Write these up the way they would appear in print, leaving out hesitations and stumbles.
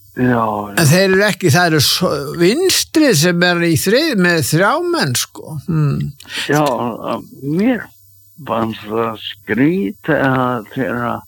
Já. En þeir eru ekki, það eru vinstrið sem í þrið með 3 menn, sko. Já, mér fannst það skrýta þegar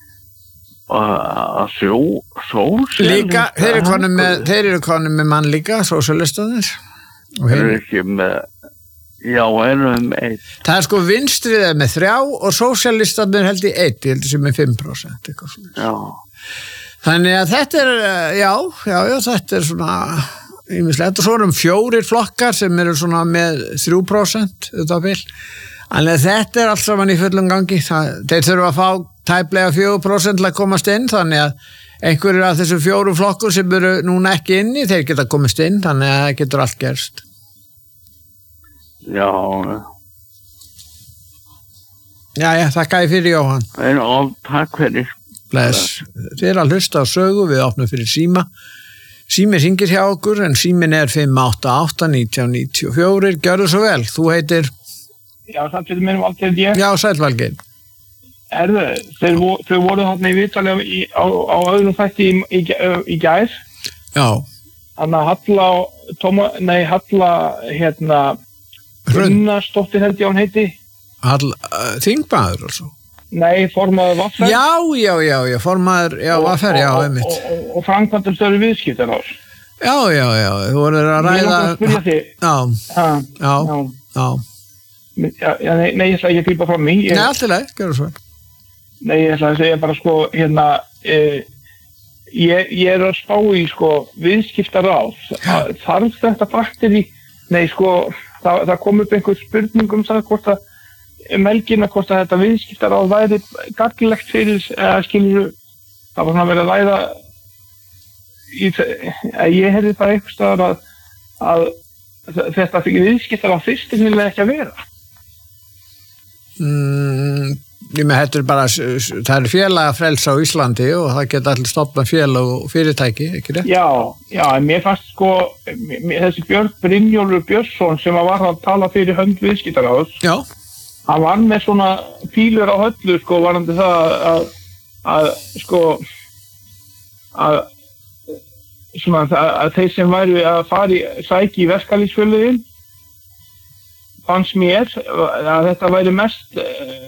að sósíalistar... Líka, þeir eru konum með mann líka, sósíalistanir. Þeir eru ekki með... Já, erum 1. Það sko vinstrið með 3 og sósíalistarnir held í 1, ég held sem með 5%. Eitthvað svona. Já. Þannig að þetta já, þetta svona ýmislegt og svo 4 flokkar sem eru svona með 3% þetta bil. Þannig að þetta allt saman í fullum gangi. Þeir þurfa að fá tæplega 4% til að komast inn, þannig að einhverjir af þessum 4 flokkur sem eru núna ekki inni, þeir geta komast inn, þannig að það getur allt gerst. Já. Já, þakka ég fyrir Jóhann. Takk fyrir. Bless. Þið er að hlusta á sögu, við opnum fyrir síma. Sími hringir hjá okkur, en símin er 588-1994. Gjörðu svo vel, þú heitir... Já, sæll minn Valgeir ég. Já, sæll Valgeir. Þau voru þarna í viðtali á öðrum þætti í gær. Já. Þannig að Halla, Hrunnarsdóttir held ég hún heiti. Þingmaður og svo. Nei, formaður Vaffer. Já, formaður, Vaffer, einmitt. Og framkvæmdastjóri viðskiptaráðs. Já, þú voru að ræða... Ég langar að spyrja þig. Já. Nei, ég ætla ekki að grípa fram mig. Nei, allt í lagi, gjörðu svo. Nei, ég ætla að segja bara ég er að spá í viðskiptaráð. Þarf þetta bakteri? Nei, það kom upp einhver spurning það hvort að melgina hvort að þetta viðskiptaráð væri gagnlegt fyrir, skilur, það var svona verið að ræða ég hefði bara einhvers staðar að þetta viðskiptaráð fyrst ekki að vera. Þetta er bara, það er félagafrelsi á Íslandi og það geta allir stofnað félag og fyrirtæki, ekki rétt? Já, en mér fannst þessi Brynjólfur Björnsson sem var að tala fyrir hönd viðskiptaráðs. Já. Hann var með svona pílur á höllu, varandi það að þeir sem væru að sækja í verkalýðsfélögin fannst mér að þetta væri mest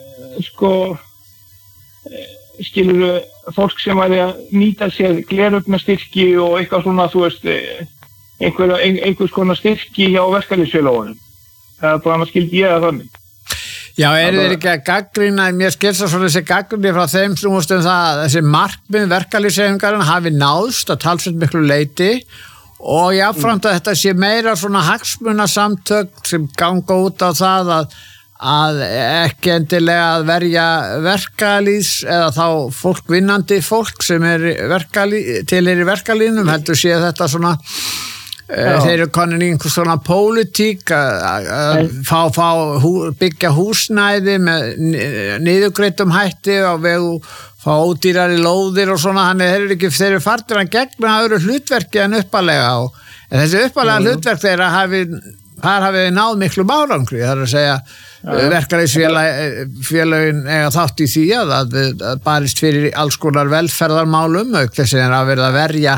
skilur fólk sem væri að nýta sér gleraugnastyrki og eitthvað svona, þú veist, einhvers konar styrki hjá verkalýðsfélögunum. Það er bara að skildi ég að þannig. Já, þeir ekki að gaggrina, mér skilst svona þessi gaggrinni frá þeim snústum það að þessi markmið verkalýðshreyfingarinnar hafi náðst að talsveit miklu leyti og jafnframt að þetta sé meira svona hagsmunasamtök sem ganga út á það að ekki endilega að verja verkalýðs eða þá vinnandi fólk sem tilheyrir verkalýðnum, heldur sé þetta svona þeir eru konin í einhvers svona pólitík að byggja húsnæði með niðurgreiddum hætti og vegu fá ódýrari lóðir og svona, þannig þeir eru farnir að gegna öðru hlutverki en uppalega en þessi uppalega hlutverk þeirra hafi náð miklu árangri, það er að segja verkalýðsfélögin eiga þátt í því að barist fyrir alls konar velferðarmálum auk þess að verða að verja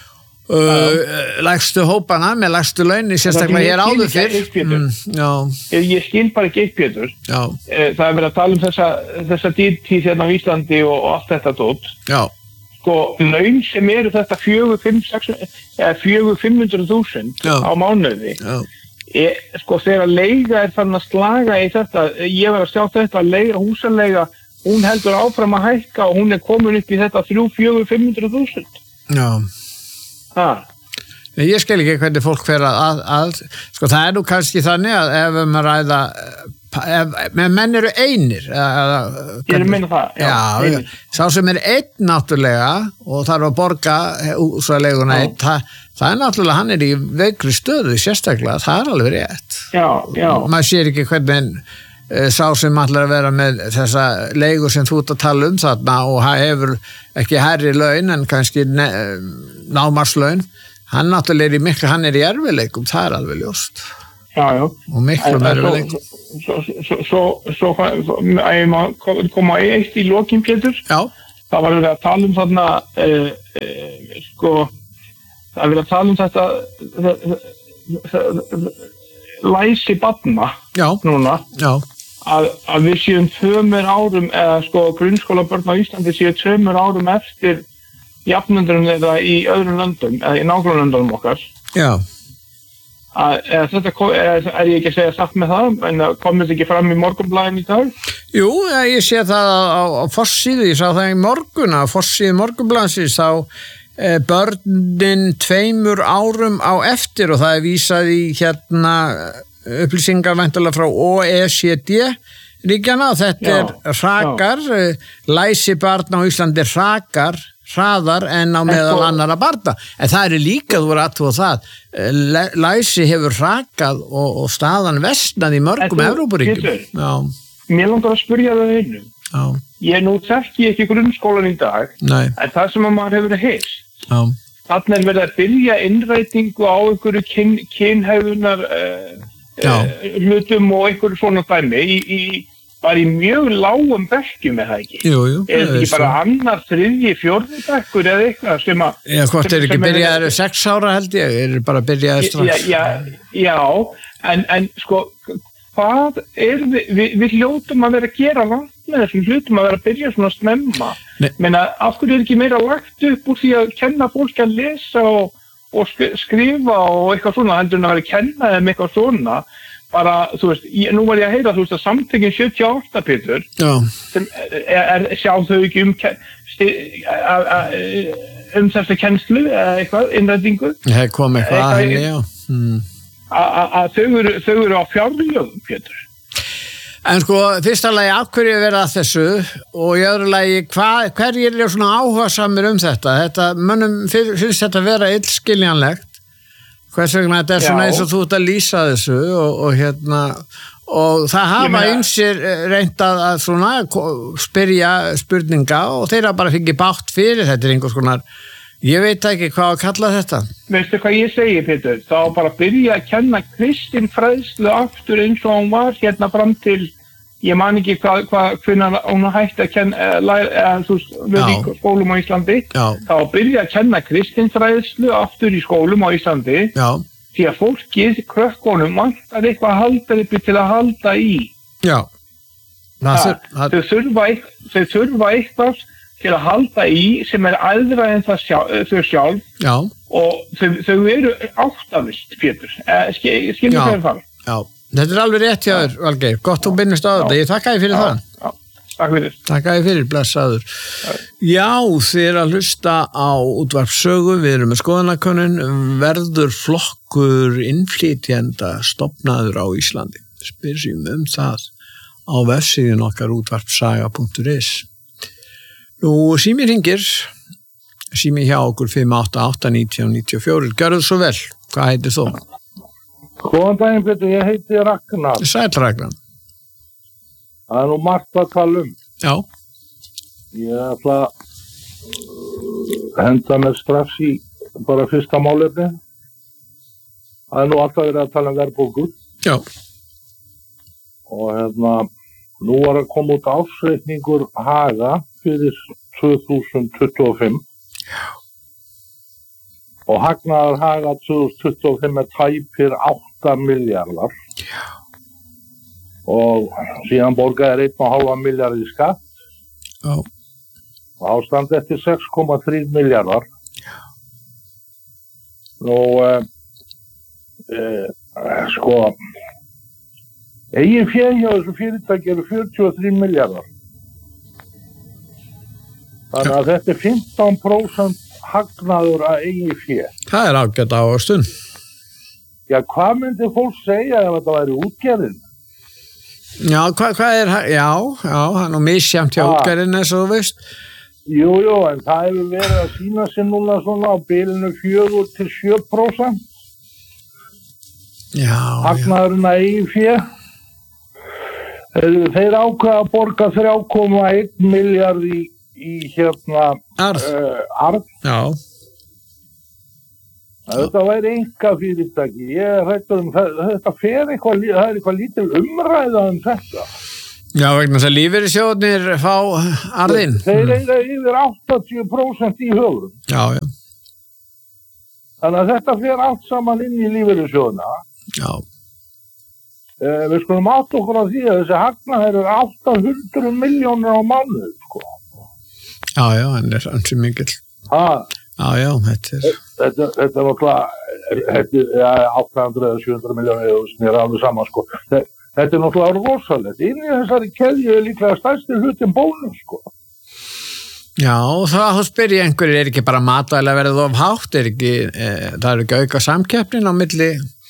lægstu hópana með lægstu laun sérstaklega hér áður fyrr. Ég skil bara ekki eitt, Pétur. Það er verið að tala um þessa dýrtíð hérna á Íslandi og allt þetta dót. Laun sem eru þetta 400.000 á mánuði. Þegar leiga er þannig að slaga í þetta, ég var að sjá þetta að leiga, húsaleiga, hún heldur áfram að hækka og hún er komin upp í þetta 300-400-500.000. Já. Ég skil ekki hvernig fólk fer að það er nú kannski þannig að ef maður ræða menn eru einir ég er að meina það sá sem er einn náttúrulega og þarf að borga húsaleiguna einn það er náttúrulega, hann er í veikri stöðu sérstaklega, það er alveg rétt maður sér ekki hvernig sá sem allar að vera með þessa leigu sem þú ert að tala um þarna og hefur ekki hærri laun en kannski námarslaun, hann náttúrulega hann er í erfiðleikum, það er alveg ljóst. Og miklu erfiðleikum. Svo ég má koma eitt í lokin, Pétur. Það var verið að tala um þarna það er verið að tala þetta læsi barna núna að við séum 2 árum eða sko grunnskólabörn á Íslandi séu 2 árum eftir jafnöldrum þeirra í öðrum löndum eða í nágrannalöndunum okkar. Já. Þetta er ég ekki að segja satt með það, en kom þetta ekki fram í Morgunblaðinu í dag? Jú, ég sé það á forsíðu, ég sá það í morgun á forsíðu Morgunblaðsins þá börnin 2 árum á eftir og það er vísað í upplýsingar væntanlega frá OECD ríkjana og þetta er hrakar, læsi barn á Íslandi hraðar en á meðal annara barna. En það er líka, þú voru aðtúa það, læsi hefur hrakað og staðan vestnað í mörgum Evrópuríkjum. Mér langar að spyrja það einu. Ég nú þekki ekki grunnskólan í dag, en það sem maður hefur heyrt. Þarna er verið að byrja innrætingu á einhverju kynhegðunar hlutum og einhverju svona dæmi bara í mjög lágum bekkjum það ekki. Jú. Er þetta ekki bara 2., 3., 4. bekkur eða eitthvað sem að... Já, hvort er ekki byrjaður 6 ára held ég, er bara byrjaður strax. Já, en sko, hvað er við hljótum að vera að gera langt með þessum hlutum að vera að byrja svona snemma. Menna, af hverju er ekki meira lagt upp úr því að kenna fólk að lesa og skrifa og eitthvað svona, heldur en að vera að kenna þeim eitthvað svona. Bara, þú veist, nú var ég að heyra, þú veist, að samtökin 78, Pétur, sem sjá þau ekki þessa kennslu eða eitthvað, innrætingu. Það kom eitthvað að henni, já. Að þau eru á fjárlögum, Pétur. En sko, fyrsta lagi, af hverju vera að þessu og í öðru lagi, hverjir eru svona áhugasamir þetta? Mönnum finnst þetta vera illskiljanlegt. Hvers vegna þetta er svona eins og þú ert að lýsa þessu og það hafa ýmsir reynt að svona spyrja spurninga og þeirra bara fengið bátt fyrir þetta einhvers konar, ég veit ekki hvað að kalla þetta. Veistu hvað ég segi, Pétur? Þá bara byrja að kenna kristinfræðslu aftur eins og hún var fram til, ég man ekki hvenær hún hætti að kenna við skólum á Íslandi. Þá byrja að kenna kristinfræðslu aftur í skólum á Íslandi. Því að fólkið, krökkunum, vantar eitthvað að halda uppi til að halda í. Þau þurfa eitthvað til að halda í sem er æðra en þau sjálf. Og þau eru áttavist, Pétur. Skilur þau það? Já. Þetta er alveg rétt hjá þér, Valgeir. Gott þú minnist á þetta. Ég þakka þér fyrir það. Takk fyrir. Takk fyrir, blessaður. Já, þið er að hlusta á útvarpssögu. Við erum með skoðanakönnun. Verður flokkur innflytjenda stofnaður á Íslandi? Spyrjum það á vefsíðun okkar útvarpssaga.is. Nú, sími hringir. Sími hjá okkur 588-1994. Gjörðu svo vel. Hvað heitir þú? Góðan daginn, Pétur, ég heiti Ragnar. Sæll Ragnar. Það er nú margt að tala Já. Ég ætla að henda mér strax í bara fyrsta málefni. Það er nú alltaf verið að tala verðbólgu. Já. Og nú var að koma út ársreikningur Haga fyrir 2025. Já. Og hagnaður Haga 2025 er tæpir 8 milljarðar. Já. Og síðan borgaði 1,5 milljarð í skatt. Já. Og ástand eftir 6,3 milljarðar. Já. Nú, sko, eigin fé hjá þessu fyrirtæki eru 43 milljarðar. Þannig að þetta er 15% hagnaður að eigin fé. Það er ágætt ávöxtun. Já, hvað myndi fólk segja ef þetta væri útgerðin? Já, hvað er, já, það er nú misjæmt hjá útgerðin eins og þú veist. Jú, en það hefur verið að sína sig núna svona á bilinu 4-7%. Já. Hagnaðurinn að eigin fé. Þeir ákveða að borga 3,1 milljarð í arð. Já. Þetta væri enga fyrirtæki. Ég er hræddur þetta fer eitthvað, það er eitthvað lítil umræða þetta. Já, vegna þess að lífeyrissjóðirnir fá arðinn. Þeir eiga yfir 80% í höfum. Já. Þannig að þetta fer allt saman inn í lífeyrissjóðina. Já. Við skulum átta okkur á því að þessi hagnaður eru 800 milljónir á mánuði, sko. Já, hann er ansi mikill. Já, þetta er náttúrulega, 800 eða 700 milljónir snýr alveg saman, sko. Þetta er náttúrulega rosalegt. Inn í þessari keðju er líklega stærsti hlutin bónus, sko. Já, þá spyr ég einhverjir, er ekki bara matvæli að verða of hátt, það er ekki auka samkeppnin á milli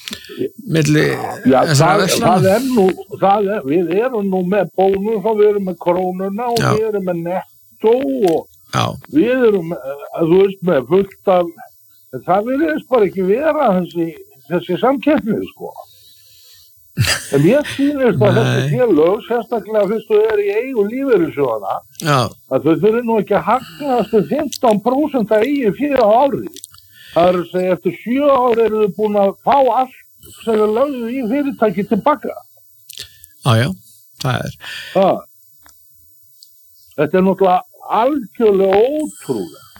þessara verslana? Við erum nú með bónus og við erum með krónuna og við erum með nettó og við erum, þú veist, með fullt af, það virðist bara ekki vera þessi samkeppni, sko. En ég sýnist að þessi félög, sérstaklega fyrst þú í eigu lífeyrissjóðana, að þau þurfi nú ekki að hagnast 15% að eigi fyrir á ári. Það er að segja, eftir 7 ár eru þau búin að fá allt sem þau lögðu í fyrirtæki tilbaka. Já, það er. Þetta er náttúrulega algjörlega ótrúlegt.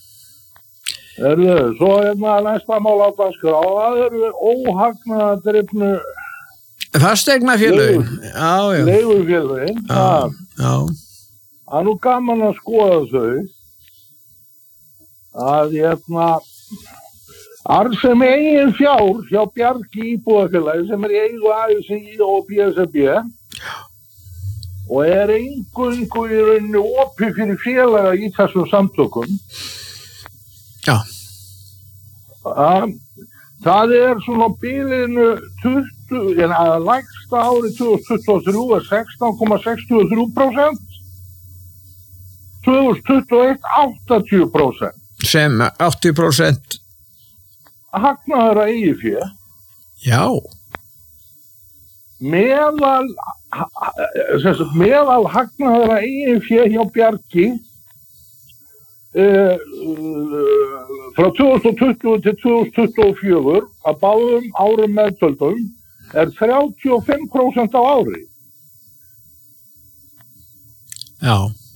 Svo næsta mál á dagskrá, það eru óhagnaðardrifnu fasteignafélögin. Leigufélögin. Það er nú gaman að skoða þau að arðsemi eigin fjár hjá Bjargi íbúðafélagi sem í eigu ASÍ og BSRB og eingöngu í rauninni opið fyrir félaga í þessum samtökum. Já. Það svona bilinu 20, en að lægsta árið 2023 er 16,63%, 2021 80%. Sem 80% hagnaður að eigi fé. Já. Meðal hagnaður að eigi fé hjá Bjargi frá 2020 til 2024 að báðum árum meðtöldum er 35% á ári. Já.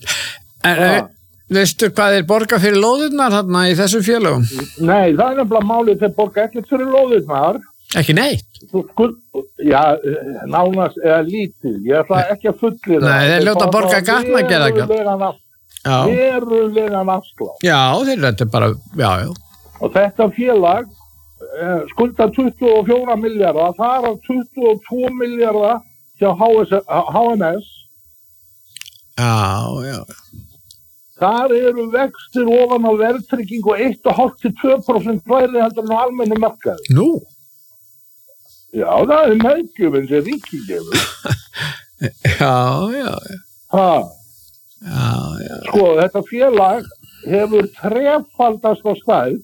Veistu hvað borga fyrir lóðirnar þarna í þessum félögum? Nei, það er nefnilega málið, þeir borga ekkert fyrir lóðirnar. Ekki neitt? Já, nánast eða lítið. Ég ætla ekki að fullira. Nei, þeir ljóta að borga gatnagerðargjöld. Verulegan afslátt. Já, þetta er bara, já. Og þetta félag skuldar 24 milljarða, þar af 22 milljarða hjá HMS. Já. Þar eru vextir ofan á verðtrygging og 1,5–2% fleiri heldur en á almennu markaði. Nú? Já, það er meðgjöfin sem ríkið gefur. Já. Sko, þetta félag hefur þrefaldast á stærð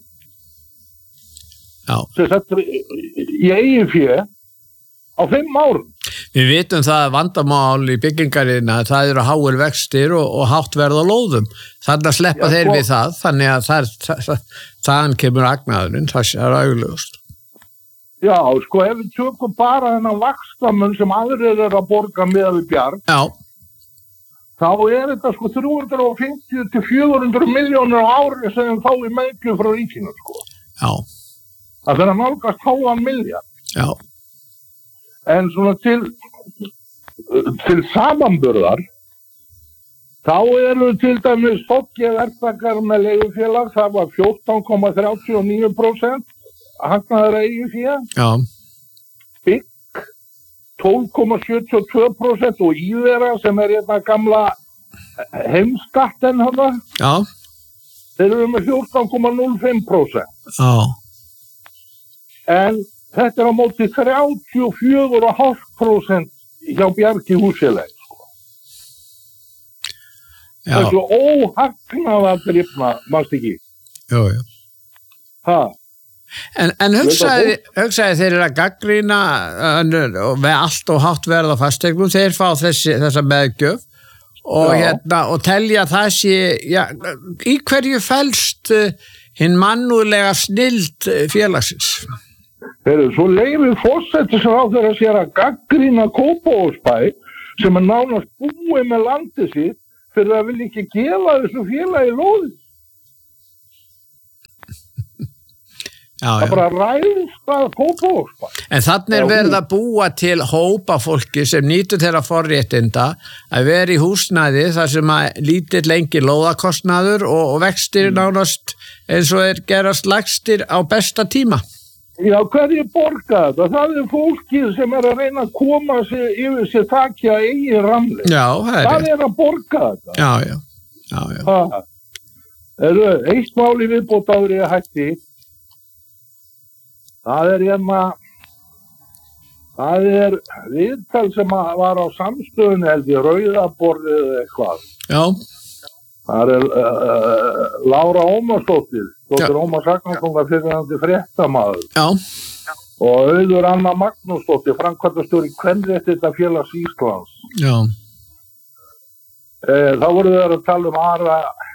í eigin fé á 5 árum. Við vitum það að vandamál í byggingarina, það eru háir vextir og hátt verð á lóðum. Þannig að sleppa þeir við það, þannig að þaðan kemur hagnaðurinn, það er augljóst. Já, sko, ef við tökum bara þennan vaxtamun sem aðrir eru að borga með við Bjarg, þá er þetta sko 350–400 milljónir á ári sem þeim fá í meðgjöf frá ríkinu, sko. Já. Það er að nálgast 0,5 milljarð. Já. En svona til samanburðar þá eru til dæmis verktakar með leigufélag, það var 14,39% hagnaður að eigi fé. Já. Bygg 12,72% og Ívera sem er gamla heimskatten hana. Já. Þeir eru með 14,05%. Já. En þetta er á móti 34,5% hjá Bjargi húsfélagi, sko. Þessu óhagnaðardrifna, manst ekki? Jú. En hugsaði þeir eru að gagnrýna með allt og hátt verð á fasteignum, þeir fá þessa meðgjöf og telja það sé, í hverju felst hinn mannúðlega snilld félagsins? Svo leyfir forsætisráðherra sér að gagnrýna Kópavogsbæ sem er nánast búið með landið sitt fyrir að vilja ekki gefa þessu félagi lóðið. Það bara ræðst að Kópavogsbæ. En þannig verið að búa til hópa fólki sem nýtur þeirra forréttinda að vera í húsnæði þar sem að lítill lengi lóðakostnaður og vextir nánast eins og gerast lægstir á besta tíma. Já, hverju borga þetta? Það fólkið sem að reyna að koma sig yfir sér þakja eigin ramli. Já, það að borga þetta. Já. Eitt máli viðbótaður ég hætti. Það er viðtal sem var á samstöðunni held í Rauðaborðið eða eitthvað. Já. Það er Lára Ómarsdóttir, dóttir Ómars Ragnarssonar fyrrverandi fréttamaður. Já. Og Auður Anna Magnúsdóttir, framkvæmdastjóri Kvenréttindafélags Íslands. Já. Þá voru þeir að tala Ara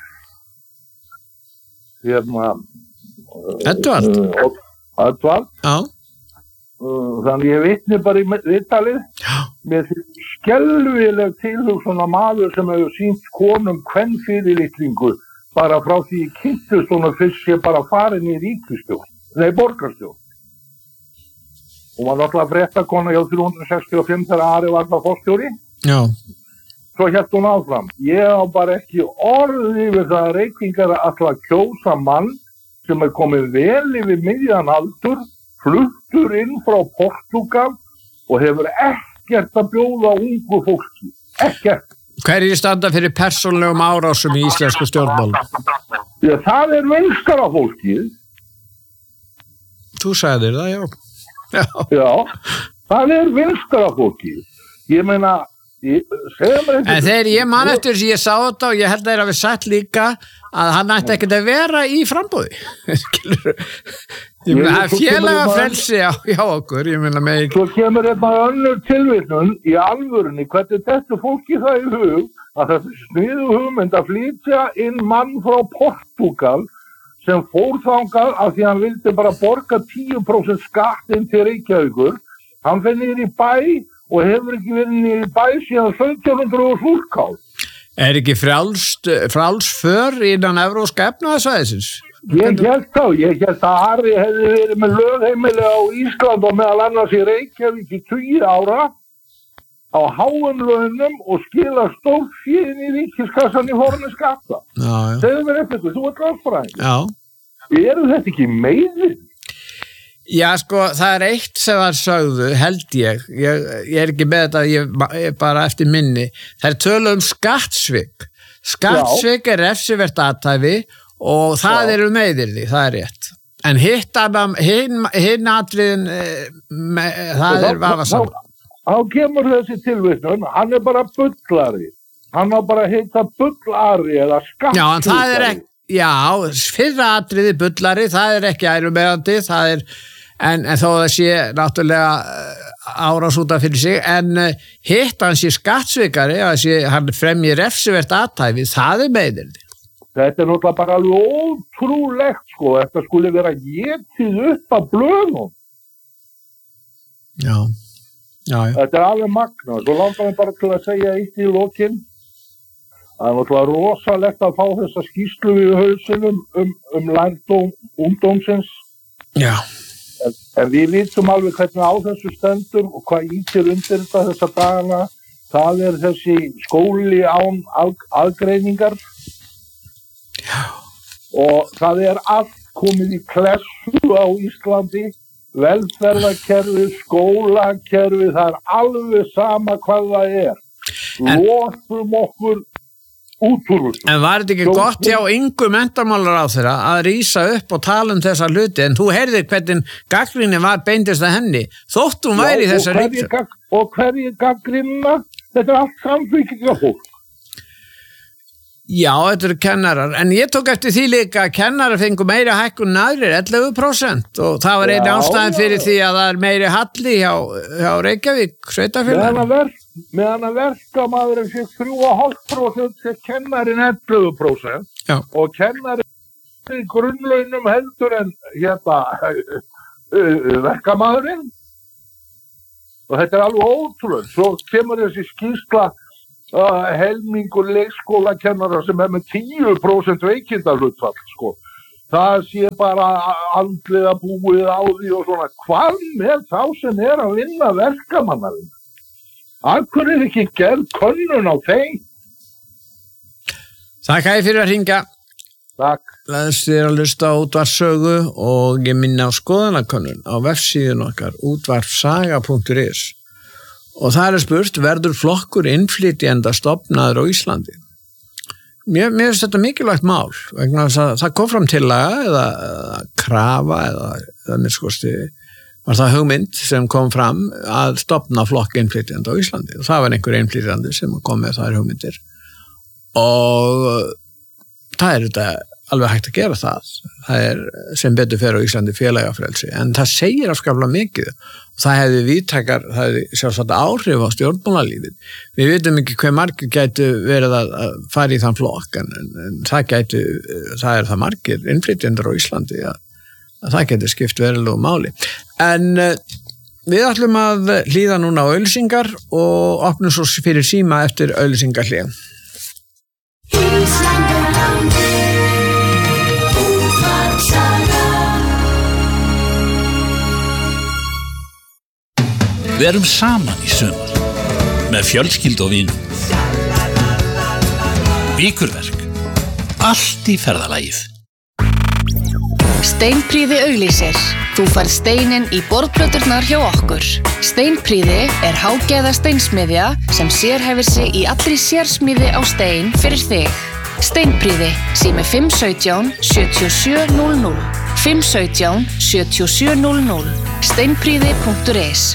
Edvard. Já. Þannig ég vitni bara í viðtalið. Já. Með skelfileg tilhugsun að maður sem hefur sýnt konum kvenfyrirlitningu bara frá því kynntust hún og fyrst sé bara farin í borgarstjórn. Hún var náttúrulega fréttakona hjá 365 þegar Ari var það forstjóri. Já. Svo hélt hún áfram. Ég á bara ekki orð yfir það að Reykvíkingar ætla að kjósa mann sem er komið vel yfir miðjan aldur, fluttur inn frá Portúgal og hefur ekkert að bjóða ungu fólki. Ekkert. Hverjir standa fyrir persónulegum árásum í íslensku stjórnmálum? Já, það er vinstara fólkið. Þú sagðir það, já. Já, það er vinstara fólkið. Ég meina, en þegar ég man eftir þess að ég sá þetta og ég held að þeir hafi sagt líka að hann ætti ekkert að vera í frambúði. Ég meina, það er félagafrelsi hjá okkur, ég meina með ekki. Svo kemur þetta önnur tilvitnun í alvörunni, hvernig þetta fólki það í hug að þessi sniðu hugmynd að flytja inn mann frá Portúgal sem fór þangað af því hann vildi bara borga 10% skatt inn til Reykjavíkur. Hann fer niður í bæ og hefur ekki verið niður í bæ síðan 1700 og fúrkál. Er ekki frjáls för innan evrópska efnahagsvæðisins? Ég held að Ari hefði verið með lögheimili á Ísland og meðal annars í Reykjavík í 20 ára á háum launum og skila stórt fín í ríkiskassan í formi skatta. Segðu mér eftir, þú ert lögfræðingur. Já. Eru þetta ekki meiðir? Já, sko, það er eitt sem var sögðu, held ég er ekki með þetta, ég bara eftir minni. Það er tölu skattsvik. Skattsvik er refsivert athæfi og það eru meiðirði, það er rétt. En hinn atriðin, það er vafasamt. Þá kemur þessi tilvitnun, hann er bara bullari. Hann á bara að heita bullari eða skattsvik. Já, en það er ekki, já, fyrra atriði bullari, það er ekki ærumegandi, það er en þó það sé náttúrulega árás út af fyrir sig, en hitt hann sé skattsvikari, hann fremji refsivert athæfi, það er meiðirði. Þetta er náttúrulega bara alveg ótrúlegt, sko, þetta skulle vera getið upp af blöðum. Já. Þetta er alveg magna, svo langar við bara til að segja eitt í lokinn. Það er náttúrulega rosalegt að fá þessa skýrslu við hausinum lærdóm ungdómsins. Já. En við vitum alveg hvernig á þessu stendur og hvað ítir undir þetta þessa dagana. Það er þessi skóli án aðgreiningar. Já. Og það er allt komið í klessu á Íslandi. Velferðarkerfi, skólakerfi, það er alveg sama hvað það er. Lofum okkur útúrvustum. En var þetta ekki gott hjá Ingu menntamálaráðherra að rísa upp og tala þessa hluti, en þú heyrðir hvernig gagnrýnin var beindist að henni, þótt hún væri þessa ríkisstjórn. Og hverju gagnrýnina? Þetta er allt samfylkingarfólk. Já, þetta eru kennarar, en ég tók eftir því líka að kennarar fengu meiri hækkun en aðrir, 11%, og það var einu ástæðan fyrir því að það er meiri halli hjá Reykjavík, sveitafélaginu. Meðan að verkamaðurinn fékk 3,5% fékk kennarinn 11%. Já. Og kennarinn í grunnlaunum heldur en verkamaðurinn. Og þetta er alveg ótrúlega. Svo kemur þessi skýrsla helmingur leikskólakennara sem er með 10% veikindahlutfall, sko. það sé bara andlega búið á því og svona. Hvað með þá sem að vinna verkamannarinn? Af hverju ekki gerð könnun á þeim? Takk fyrir að hringja. Takk. Þið að hlusta á útvarpssögu og ég minni á skoðanakönnun á vefsíðun okkar útvarpssaga.is og það spurt, verður flokkur innflytjenda stofnaður á Íslandi? Mér finnst þetta mikilvægt mál vegna þess að það kom fram tillaga eða krafa eða minnskosti var það hugmynd sem kom fram að stofna flokk innflytjenda á Íslandi og það var einhver innflytjandi sem kom með þær hugmyndir og það þetta alveg hægt að gera það sem betur fer á Íslandi félagafrelsi en það segir afskaplega mikið það hefði víðtækar, það hefði sjálfsagt áhrif á stjórnmálalífið. Við vitum ekki hver margir gætu verið að fara í þann flokk en það það margir innflytjendur á Íslandi að það gæti skipt verulegu máli. En við ætlum að hlýða núna á auglýsingar og opnum svo fyrir síma eftir auglýsingarhlé. Við erum saman í sumar með fjölskyldu og vinum. Víkurverk. Allt í ferðalagið. Steinprýði auglýsir. Þú færð steinin í borðplöturnar hjá okkur. Steinprýði hágæða steinsmiðja sem sérhæfir sig í allri sérsmíði á stein fyrir þig. Steinprýði, sími 517 7700. 517 7700. Steinprýði.is.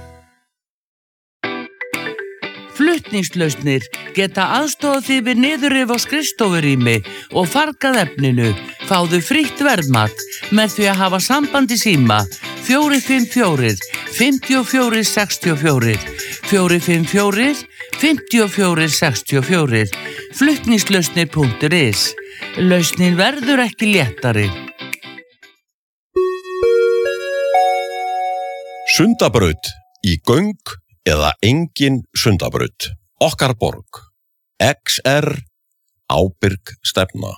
Flutningslausnir geta aðstofað þig við niðurrif á skrifstofurými og fargað efninu. Fáðu frítt verðmat með því að hafa samband í síma 454 54 64 454 54 64. Flutningslausnir.is. Lausnin verður ekki léttari. Sundabraut í göng eða engin Sundabraut. Okkar borg. XR ábyrg stefna.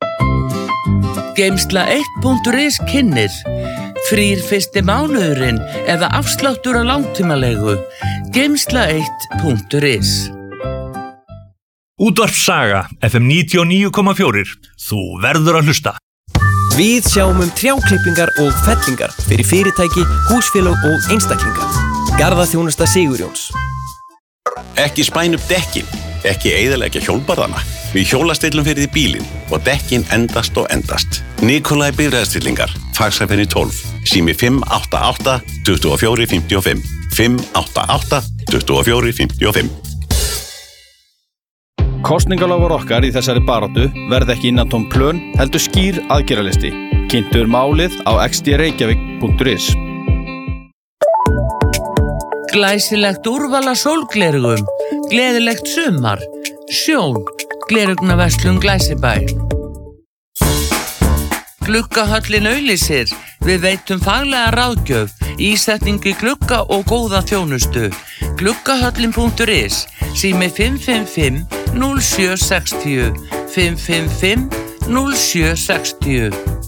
Geimsla1.is kynnir. Frýr fyrsti mánuðurinn eða afsláttur á langtímalegu. Geimsla1.is. Útvarpssaga FM 99,4. Þú verður að hlusta. Við sjáum trjáklippingar og fellingar fyrir fyrirtæki, húsfélög og einstaklinga. Garðaþjónusta Sigurjóns. Ekki spæn upp dekkin, ekki eyðileggja hjólbarðana. Við hjólastillum fyrir því bílinn og dekkin endast og endast. Nikolai bifreiðastillingar, fagsæfinni 12, sími 588 24 55, 588 24 55. Kosningalofar okkar í þessari baráttu verð ekki innantóm plön, heldur skýr aðgerðalisti. Kynntur málið á xdreykjavik.is. Glæsilegt úrvala sólglerugum, gleðilegt sumar, sjón, glerugnaverslun Glæsibæ. Gluggahöllin auglýsir, við veitum faglega ráðgjöf, ísetningu glugga og góða þjónustu. Gluggahöllin.is, sími 555 0760, 555 0760.